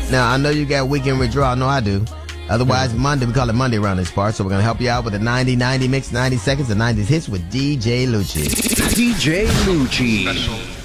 Now, I know you got weekend withdrawal. I know I do. Otherwise, Monday, we call it Monday around this part. So we're going to help you out with the 90-90 mix, 90 seconds of 90s hits with DJ Lucci. DJ Lucci.